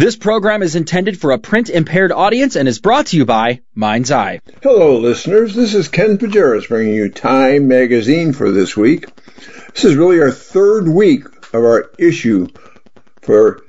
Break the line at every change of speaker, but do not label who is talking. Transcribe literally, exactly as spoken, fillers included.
This program is intended for a print-impaired audience and is brought to you by Mind's Eye.
Hello, listeners. This is Ken Pajeras bringing you Time Magazine for this week. This is really our third week of our issue for